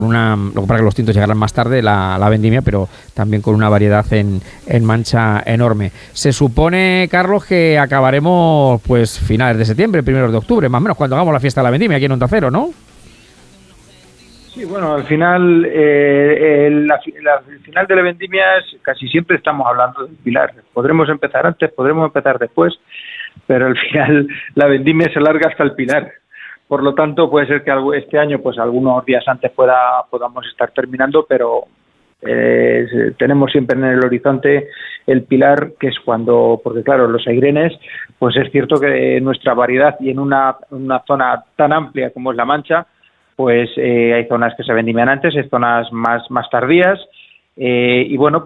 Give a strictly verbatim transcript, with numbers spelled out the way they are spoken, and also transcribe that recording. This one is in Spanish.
Una, lo que pasa que los tintos llegarán más tarde, la, la vendimia, pero también con una variedad en, en Mancha enorme. Se supone, Carlos, que acabaremos pues finales de septiembre, primeros de octubre, más o menos, cuando hagamos la fiesta de la vendimia aquí en Onda Cero, ¿no? Sí, bueno, al final, eh, el, la, la, el final de la vendimia es, casi siempre estamos hablando del pilar. Podremos empezar antes, podremos empezar después, pero al final la vendimia se larga hasta el pilar. Por lo tanto, puede ser que este año, pues algunos días antes pueda podamos estar terminando, pero eh, tenemos siempre en el horizonte el pilar, que es cuando, porque claro, los airenes, pues es cierto que nuestra variedad y en una, una zona tan amplia como es La Mancha, pues eh, hay zonas que se vendimian antes, hay zonas más, más tardías, eh, y bueno,